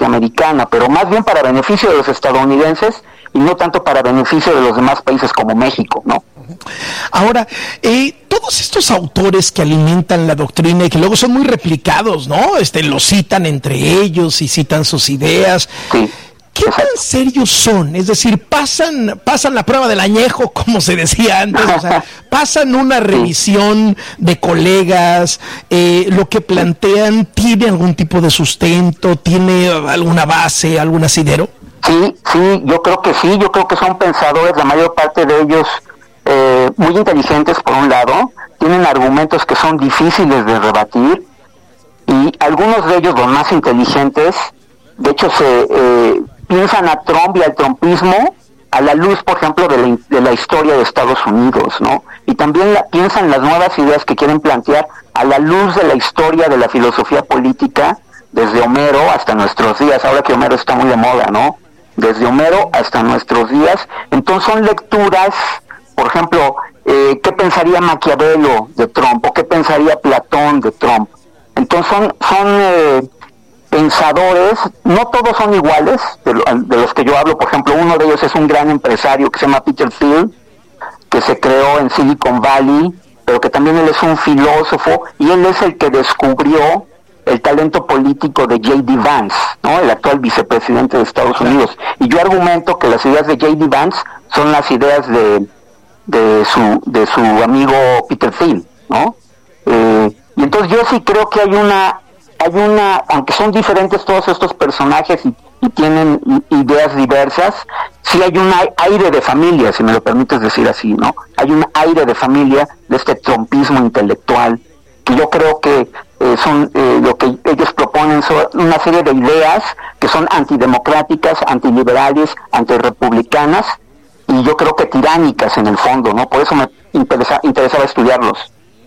norteamericana, pero más bien para beneficio de los estadounidenses y no tanto para beneficio de los demás países como México, ¿no? Ahora, todos estos autores que alimentan la doctrina y que luego son muy replicados, ¿no? Lo citan entre ellos y citan sus ideas. Sí. ¿Qué tan serios son? Es decir, pasan la prueba del añejo, como se decía antes, o sea, pasan una revisión de colegas, lo que plantean tiene algún tipo de sustento, tiene alguna base, algún asidero. Sí, yo creo que son pensadores, la mayor parte de ellos muy inteligentes por un lado, tienen argumentos que son difíciles de rebatir, y algunos de ellos, los más inteligentes, de hecho piensan a Trump y al trumpismo a la luz, por ejemplo, de la historia de Estados Unidos, ¿no? Y también piensan las nuevas ideas que quieren plantear a la luz de la historia de la filosofía política, desde Homero hasta nuestros días, ahora que Homero está muy de moda, ¿no? Desde Homero hasta nuestros días. Entonces son lecturas, por ejemplo, ¿qué pensaría Maquiavelo de Trump? ¿O qué pensaría Platón de Trump? Entonces son pensadores, no todos son iguales, de los que yo hablo. Por ejemplo, uno de ellos es un gran empresario que se llama Peter Thiel, que se creó en Silicon Valley, pero que también él es un filósofo, y él es el que descubrió el talento político de J.D. Vance, ¿no? El actual vicepresidente de Estados Unidos. Y yo argumento que las ideas de J.D. Vance son las ideas de su amigo Peter Thiel, ¿no? Y entonces yo sí creo que hay una, aunque son diferentes todos estos personajes y tienen ideas diversas, sí hay un aire de familia, si me lo permites decir así, ¿no? Hay un aire de familia de este trumpismo intelectual, que yo creo que son lo que ellos proponen, son una serie de ideas que son antidemocráticas, antiliberales, antirrepublicanas, y yo creo que tiránicas en el fondo, ¿no? Por eso me interesaba estudiarlos.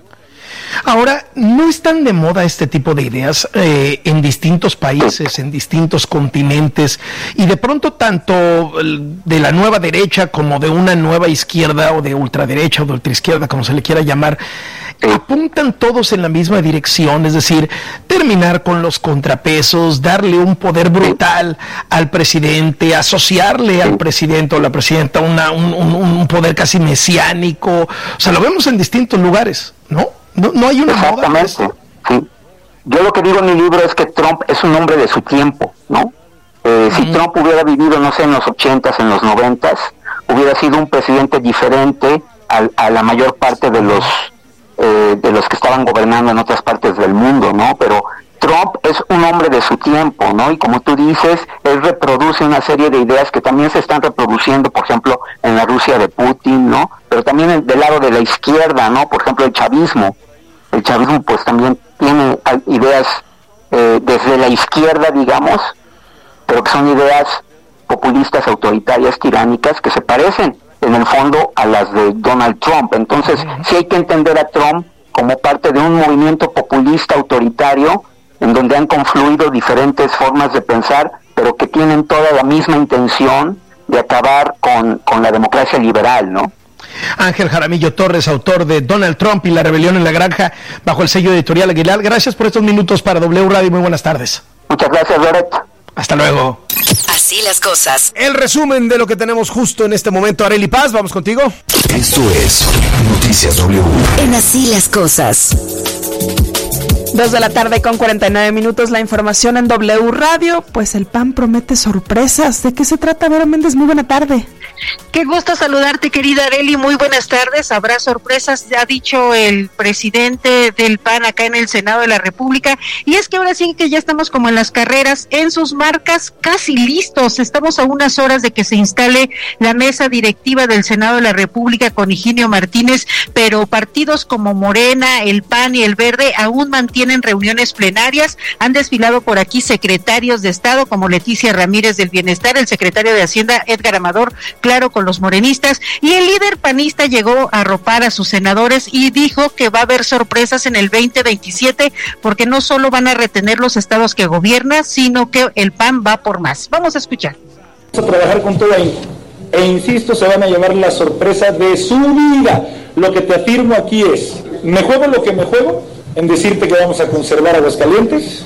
Ahora, ¿no están de moda este tipo de ideas en distintos países, en distintos continentes, y de pronto tanto de la nueva derecha como de una nueva izquierda, o de ultraderecha o de ultraizquierda, como se le quiera llamar, apuntan todos en la misma dirección? Es decir, terminar con los contrapesos, darle un poder brutal al presidente, asociarle al presidente o la presidenta un poder casi mesiánico. O sea, lo vemos en distintos lugares, ¿no? No hay una moda. Exactamente, sí. Yo lo que digo en mi libro es que Trump es un hombre de su tiempo, ¿no? Si Trump hubiera vivido, no sé, en los 80s, en los 90s, hubiera sido un presidente diferente a la mayor parte de los que estaban gobernando en otras partes del mundo, ¿no? Pero Trump es un hombre de su tiempo, ¿no? Y como tú dices, él reproduce una serie de ideas que también se están reproduciendo, por ejemplo, en la Rusia de Putin, ¿no? Pero también del lado de la izquierda, ¿no? Por ejemplo, el chavismo. El chavismo pues también tiene ideas desde la izquierda, digamos, pero que son ideas populistas, autoritarias, tiránicas, que se parecen en el fondo a las de Donald Trump. Entonces, sí hay que entender a Trump como parte de un movimiento populista autoritario, en donde han confluido diferentes formas de pensar, pero que tienen toda la misma intención de acabar con la democracia liberal, ¿no? Ángel Jaramillo Torres, autor de Donald Trump y la rebelión en la granja, bajo el sello editorial Aguilar. Gracias por estos minutos para W Radio. Muy buenas tardes. Muchas gracias, Loret. Hasta luego. Así las cosas. El resumen de lo que tenemos justo en este momento. Arely Paz, vamos contigo. Esto es Noticias W. En Así las cosas. 2:49 p.m, la información en W Radio. Pues el PAN promete sorpresas. ¿De qué se trata, Vera Méndez? Muy buena tarde. Qué gusto saludarte, querida Arely, muy buenas tardes. Habrá sorpresas, ya ha dicho el presidente del PAN acá en el Senado de la República, y es que ahora sí que ya estamos como en las carreras, en sus marcas casi listos. Estamos a unas horas de que se instale la mesa directiva del Senado de la República con Higinio Martínez, pero partidos como Morena, el PAN y el Verde aún mantienen reuniones plenarias. Han desfilado por aquí secretarios de Estado como Leticia Ramírez del Bienestar, el secretario de Hacienda Edgar Amador, claro, con los morenistas, y el líder panista llegó a arropar a sus senadores y dijo que va a haber sorpresas en el 2027, porque no solo van a retener los estados que gobierna, sino que el PAN va por más. Vamos a escuchar. Vamos a trabajar con toda e insisto, se van a llevar la sorpresa de su vida. Lo que te afirmo aquí es, me juego lo que me juego en decirte que vamos a conservar Aguascalientes,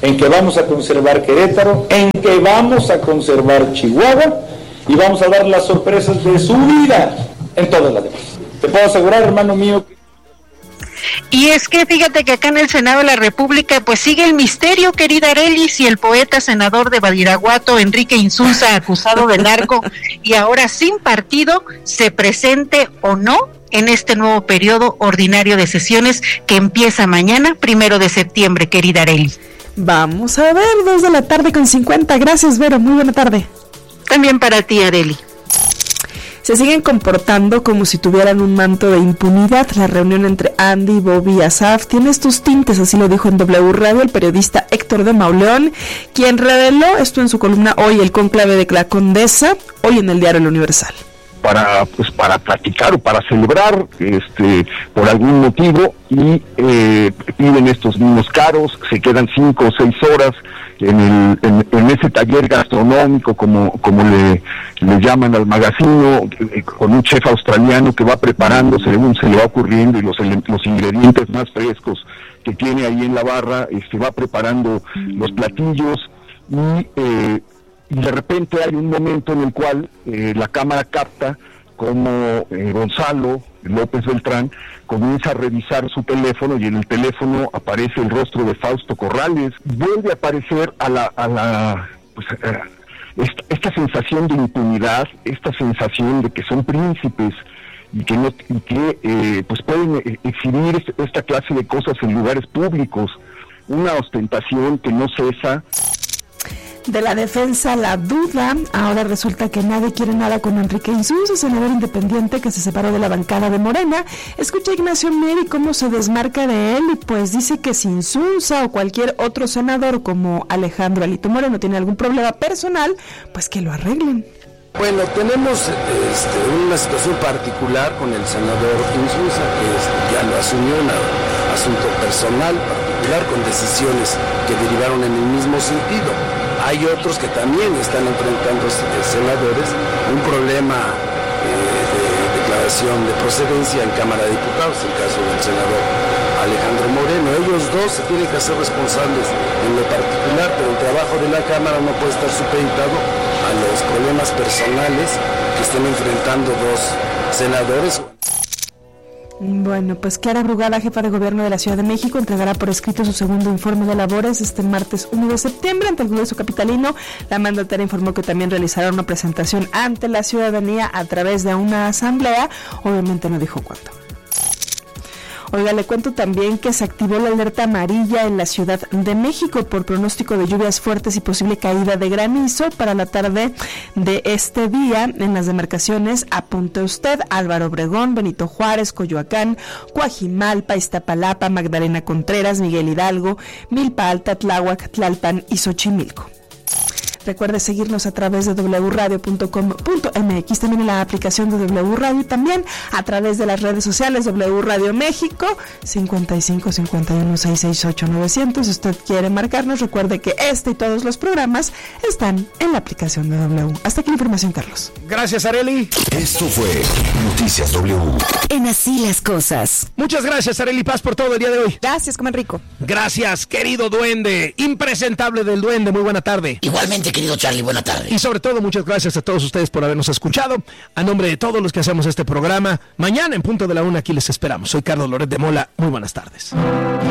en que vamos a conservar Querétaro, en que vamos a conservar Chihuahua y vamos a dar las sorpresas de su vida en todas las demás. Te puedo asegurar, hermano mío. Y es que fíjate que acá en el Senado de la República pues sigue el misterio, querida Arely, si el poeta senador de Badiraguato, Enrique Insulza, acusado de narco y ahora sin partido, se presente o no en este nuevo periodo ordinario de sesiones que empieza mañana, 1 de septiembre, querida Arely. Vamos a ver, 2:50 p.m. Gracias, Vero, muy buena tarde. También para ti, Arely. Se siguen comportando como si tuvieran un manto de impunidad. La reunión entre Andy, Bobby y Asaf tiene estos tintes, así lo dijo en W Radio el periodista Héctor de Mauleón, quien reveló esto en su columna Hoy, el cónclave de la Condesa, hoy en el diario El Universal. Para platicar o para celebrar por algún motivo y piden estos vinos caros, se quedan 5 o 6 horas en ese taller gastronómico como le llaman al magazino, con un chef australiano que va preparando según se le va ocurriendo y los ingredientes más frescos que tiene ahí en la barra, va preparando los platillos y de repente hay un momento en el cual la cámara capta como Gonzalo López Beltrán comienza a revisar su teléfono y en el teléfono aparece el rostro de Fausto Corrales. Vuelve a aparecer esta sensación de impunidad, esta sensación de que son príncipes y que pueden exhibir esta clase de cosas en lugares públicos. Una ostentación que no cesa. De la defensa la duda, ahora resulta que nadie quiere nada con Enrique Insulza, senador independiente que se separó de la bancada de Morena. Escucha a Ignacio Mier y cómo se desmarca de él y pues dice que si Insulza o cualquier otro senador como Alejandro Alito Moreno tiene algún problema personal, pues que lo arreglen. Bueno, tenemos una situación particular con el senador Insulza, que ya lo asumió, un asunto personal particular con decisiones que derivaron en el mismo sentido. Hay otros que también están enfrentando senadores un problema de declaración de procedencia en Cámara de Diputados, el caso del senador Alejandro Moreno. Ellos dos se tienen que hacer responsables en lo particular, pero el trabajo de la Cámara no puede estar supeditado a los problemas personales que estén enfrentando dos senadores. Bueno, pues Clara Brugada, jefa de gobierno de la Ciudad de México, entregará por escrito su segundo informe de labores este martes 1 de septiembre ante el Congreso Capitalino. La mandataria informó que también realizará una presentación ante la ciudadanía a través de una asamblea. Obviamente no dijo cuándo. Oiga, le cuento también que se activó la alerta amarilla en la Ciudad de México por pronóstico de lluvias fuertes y posible caída de granizo para la tarde de este día en las demarcaciones. Apunte usted: Álvaro Obregón, Benito Juárez, Coyoacán, Coajimalpa, Iztapalapa, Magdalena Contreras, Miguel Hidalgo, Milpa Alta, Tláhuac, Tlalpan y Xochimilco. Recuerde seguirnos a través de wradio.com.mx, también en la aplicación de W Radio y también a través de las redes sociales W Radio México, 55 51 668 900. Si usted quiere marcarnos, recuerde que este y todos los programas están en la aplicación de W. Hasta aquí la información, Carlos. Gracias, Arely. Esto fue Noticias W. En Así las Cosas. Muchas gracias, Arely Paz, por todo el día de hoy. Gracias, comen rico. Gracias, querido duende, impresentable del duende, muy buena tarde. Igualmente, querido Charlie, buena tarde. Y sobre todo, muchas gracias a todos ustedes por habernos escuchado. A nombre de todos los que hacemos este programa, mañana en punto de la 1 aquí les esperamos. Soy Carlos Loret de Mola, muy buenas tardes.